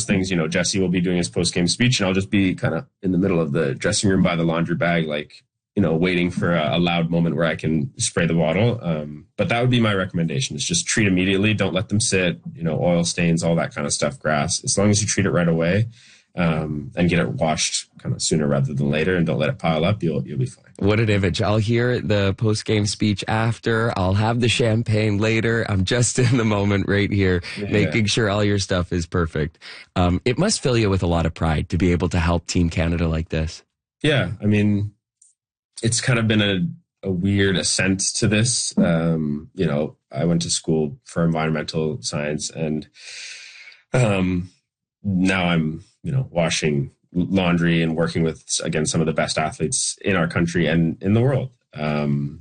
things, Jesse will be doing his post-game speech, and I'll just be kind of in the middle of the dressing room by the laundry bag, like, waiting for a loud moment where I can spray the bottle. But that would be my recommendation, is just treat immediately. Don't let them sit, oil stains, all that kind of stuff, grass. As long as you treat it right away and get it washed kind of sooner rather than later, and don't let it pile up, you'll be fine. What an image. I'll hear the post-game speech after. I'll have the champagne later. I'm just in the moment right here, making sure all your stuff is perfect. It must fill you with a lot of pride to be able to help Team Canada like this. Yeah, I mean, it's kind of been a weird ascent to this. I went to school for environmental science, and now I'm, washing laundry and working with, again, some of the best athletes in our country and in the world. One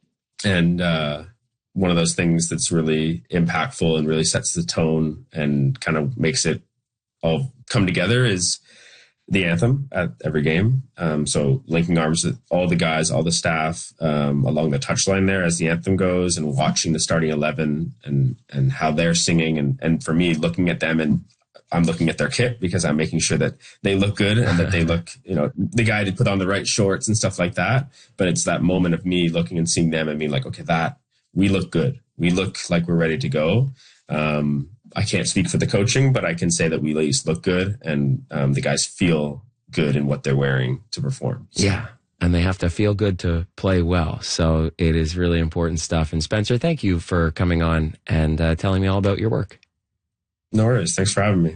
of those things that's really impactful and really sets the tone and kind of makes it all come together is the anthem at every game. So linking arms with all the guys, all the staff along the touchline there as the anthem goes, and watching the starting 11 and how they're singing. And for me, looking at them, and I'm looking at their kit because I'm making sure that they look good and that they look, the guy to put on the right shorts and stuff like that. But it's that moment of me looking and seeing them and being like, okay, we look good. We look like we're ready to go. I can't speak for the coaching, but I can say that we at least look good, and the guys feel good in what they're wearing to perform. So. Yeah, and they have to feel good to play well. So it is really important stuff. And Spencer, thank you for coming on and telling me all about your work. No worries. Thanks for having me.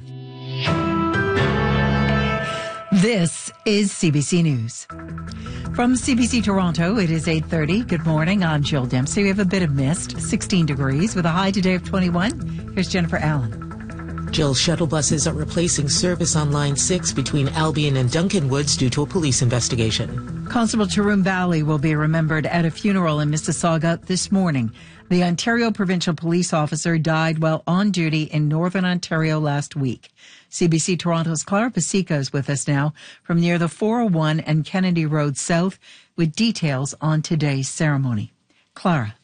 This is CBC News. From CBC Toronto, it is 8:30. Good morning. I'm Jill Dempsey. We have a bit of mist, 16 degrees, with a high today of 21. Here's Jennifer Allen. Jill, shuttle buses are replacing service on Line 6 between Albion and Duncan Woods due to a police investigation. Constable Tarun Bali will be remembered at a funeral in Mississauga this morning. The Ontario Provincial Police officer died while on duty in Northern Ontario last week. CBC Toronto's Clara Pasica is with us now from near the 401 and Kennedy Road South with details on today's ceremony. Clara.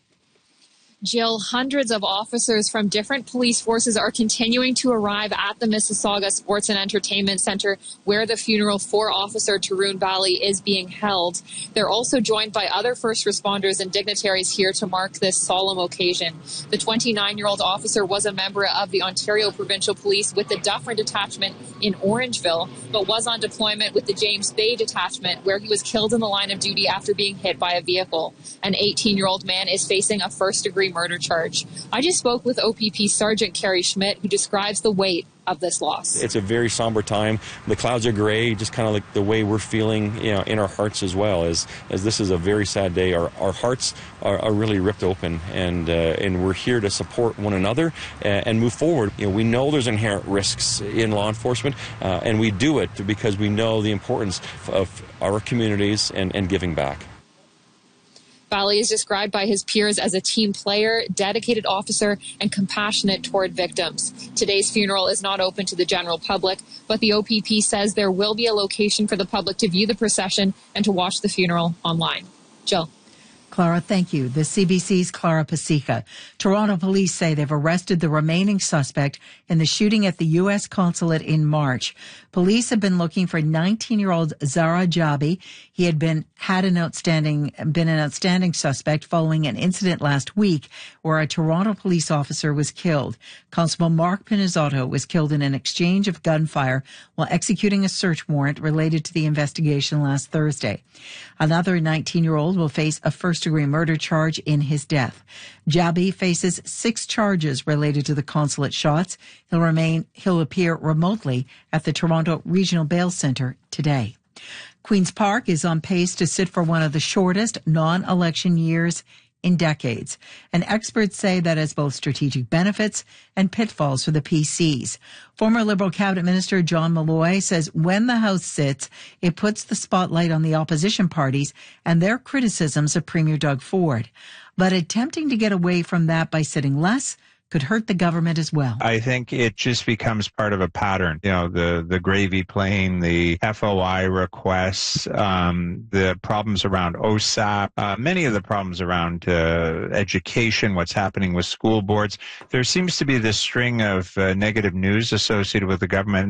Jill, hundreds of officers from different police forces are continuing to arrive at the Mississauga Sports and Entertainment Centre, where the funeral for Officer Tarun Bali is being held. They're also joined by other first responders and dignitaries here to mark this solemn occasion. The 29-year-old officer was a member of the Ontario Provincial Police with the Dufferin Detachment in Orangeville, but was on deployment with the James Bay Detachment, where he was killed in the line of duty after being hit by a vehicle. An 18-year-old man is facing a first-degree murder charge. I just spoke with OPP Sergeant Carrie Schmidt, who describes the weight of this loss. It's a very somber time. The clouds are gray, just kind of like the way we're feeling, in our hearts as well. As this is a very sad day. Our hearts are really ripped open, and we're here to support one another and move forward. We know there's inherent risks in law enforcement, and we do it because we know the importance of our communities and giving back. Bali is described by his peers as a team player, dedicated officer, and compassionate toward victims. Today's funeral is not open to the general public, but the OPP says there will be a location for the public to view the procession and to watch the funeral online. Jill. Clara, thank you. The CBC's Clara Pasica. Toronto police say they've arrested the remaining suspect in the shooting at the U.S. consulate in March. Police have been looking for 19-year-old Zara Jabi. He had been an outstanding suspect following an incident last week where a Toronto police officer was killed. Constable Mark Pinizotto was killed in an exchange of gunfire while executing a search warrant related to the investigation last Thursday. Another 19-year-old will face a first-degree murder charge in his death. Jabi faces 6 charges related to the consulate shots. He'll appear remotely at the Toronto Regional Bail Centre today. Queen's Park is on pace to sit for one of the shortest non-election years in decades. And experts say that has both strategic benefits and pitfalls for the PCs. Former Liberal Cabinet Minister John Malloy says when the House sits, it puts the spotlight on the opposition parties and their criticisms of Premier Doug Ford. But attempting to get away from that by sitting less could hurt the government as well. I think it just becomes part of a pattern. The gravy plane, the FOI requests, the problems around OSAP, many of the problems around education, what's happening with school boards. There seems to be this string of negative news associated with the government.